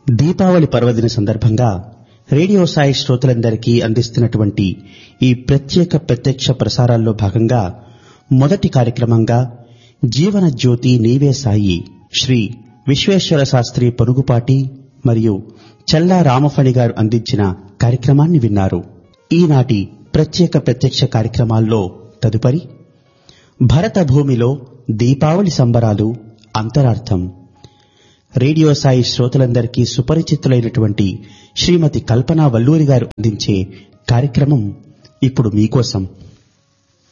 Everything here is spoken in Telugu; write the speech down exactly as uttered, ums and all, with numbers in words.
దీపావళి పర్వదిన సందర్భంగా రేడియో సాయి శ్రోతలందరికీ అందిస్తున్నటువంటి ఈ ప్రత్యేక ప్రత్యక్ష ప్రసారాల్లో భాగంగా మొదటి కార్యక్రమంగా జీవన జ్యోతి నీవే సాయి శ్రీ విశ్వేశ్వర శాస్త్రి పొరుగుపాటి మరియు చల్లా రామఫణి గారు అందించిన కార్యక్రమాన్ని విన్నారు. ఈనాటి ప్రత్యేక ప్రత్యక్ష కార్యక్రమాల్లో తదుపరి భరత భూమిలో దీపావళి సంబరాలు అంతరార్థం రేడియో సాయి శ్రోతలందరికీ సుపరిచితులైనటువంటి శ్రీమతి కల్పనా వల్లూరి గారు అందించే కార్యక్రమం ఇప్పుడు మీకోసం.